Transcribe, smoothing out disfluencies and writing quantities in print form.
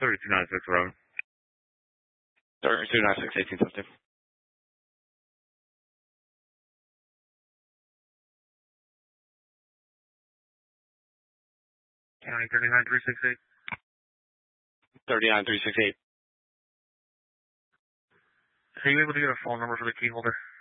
3296 road. 3296, 1850. County 39368. 39368. Are you able to get a phone number for the key holder?